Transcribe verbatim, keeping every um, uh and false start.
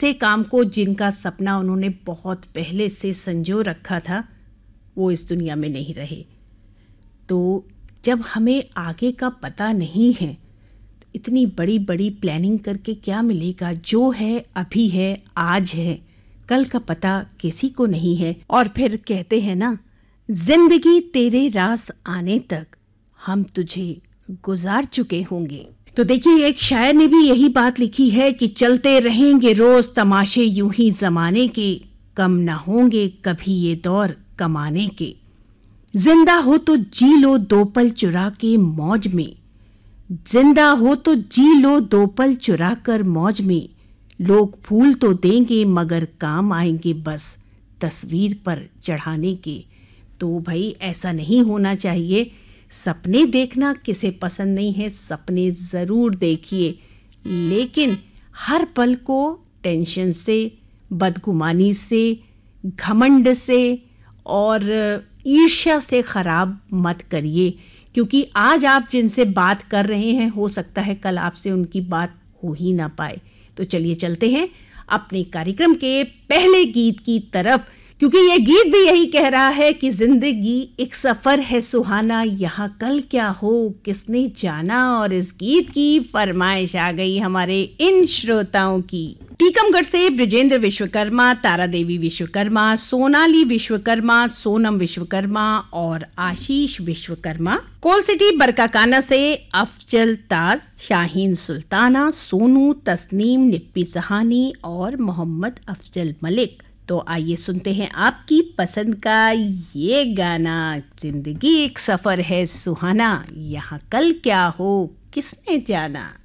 ऐसे काम को जिनका सपना उन्होंने बहुत पहले से संजो रखा था वो इस दुनिया में नहीं रहे। तो जब हमें आगे का पता नहीं है तो इतनी बड़ी बड़ी प्लानिंग करके क्या मिलेगा। जो है अभी है, आज है, कल का पता किसी को नहीं है। और फिर कहते हैं ना, जिंदगी तेरे रास आने तक हम तुझे गुजार चुके होंगे। तो देखिए, एक शायर ने भी यही बात लिखी है कि चलते रहेंगे रोज तमाशे यूं ही जमाने के, कम ना होंगे कभी ये दौर कमाने के। जिंदा हो तो जी लो दो पल चुरा के मौज में, जिंदा हो तो जी लो दो पल चुरा कर मौज में। लोग फूल तो देंगे मगर काम आएंगे बस तस्वीर पर चढ़ाने के। तो भाई ऐसा नहीं होना चाहिए। सपने देखना किसे पसंद नहीं है, सपने ज़रूर देखिए, लेकिन हर पल को टेंशन से, बदगुमानी से, घमंड से और ईर्ष्या से ख़राब मत करिए। क्योंकि आज आप जिनसे बात कर रहे हैं हो सकता है कल आपसे उनकी बात हो ही ना पाए। तो चलिए चलते हैं अपने कार्यक्रम के पहले गीत की तरफ, क्योंकि ये गीत भी यही कह रहा है कि जिंदगी एक सफर है सुहाना, यहाँ कल क्या हो किसने जाना। और इस गीत की फरमाइश आ गई हमारे इन श्रोताओं की। टीकमगढ़ से ब्रिजेंद्र विश्वकर्मा, तारा देवी विश्वकर्मा, सोनाली विश्वकर्मा, सोनम विश्वकर्मा और आशीष विश्वकर्मा। कोल सिटी बरकाकाना से अफजल ताज, शाहीन सुल्ताना, सोनू, तस्नीम, निप्पी सहानी और मोहम्मद अफजल मलिक। तो आइए सुनते हैं आपकी पसंद का ये गाना, जिंदगी एक सफर है सुहाना, यहाँ कल क्या हो किसने जाना।